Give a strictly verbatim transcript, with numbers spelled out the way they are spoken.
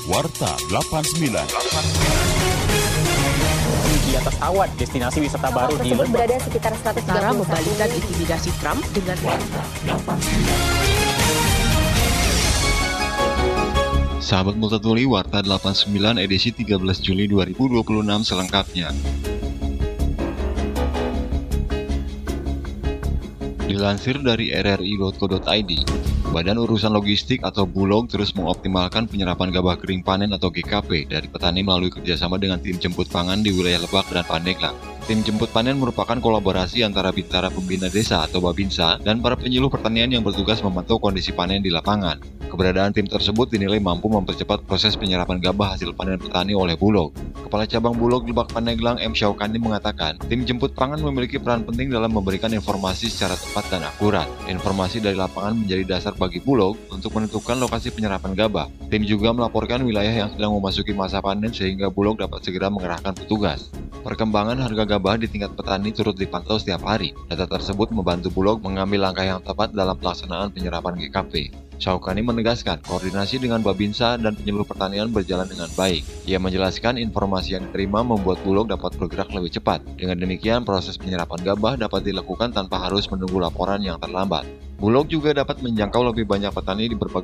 Warta delapan puluh sembilan. Di atas awan, destinasi wisata Kapal baru di tersebut Lebak. berada sekitar seratus tiga Cara puluh satu membalikkan intimidasi Trump dengan Sahabat Multatuli, Warta delapan puluh sembilan edisi tiga belas Juli dua ribu dua puluh enam selengkapnya. Dilansir dari r r i titik co titik i d, Badan Urusan Logistik atau Bulog terus mengoptimalkan penyerapan gabah kering panen atau G K P dari petani melalui kerjasama dengan tim jemput pangan di wilayah Lebak dan Pandeglang. Tim jemput panen merupakan kolaborasi antara Bintara Pembina Desa atau Babinsa dan para penyuluh pertanian yang bertugas memantau kondisi panen di lapangan. Keberadaan tim tersebut dinilai mampu mempercepat proses penyerapan gabah hasil panen petani oleh Bulog. Kepala Cabang Bulog Lebak Pandeglang M. Syaukani mengatakan, tim jemput pangan memiliki peran penting dalam memberikan informasi secara tepat dan akurat. Informasi dari lapangan menjadi dasar bagi Bulog untuk menentukan lokasi penyerapan gabah. Tim juga melaporkan wilayah yang sedang memasuki masa panen sehingga Bulog dapat segera mengerahkan petugas. Perkembangan harga gabah di tingkat petani turut dipantau setiap hari. Data tersebut membantu Bulog mengambil langkah yang tepat dalam pelaksanaan penyerapan G K P. Syaukani menegaskan koordinasi dengan Babinsa dan penyuluh pertanian berjalan dengan baik. Ia menjelaskan informasi yang diterima membuat Bulog dapat bergerak lebih cepat. Dengan demikian, proses penyerapan gabah dapat dilakukan tanpa harus menunggu laporan yang terlambat. Bulog juga dapat menjangkau lebih banyak petani di berbagai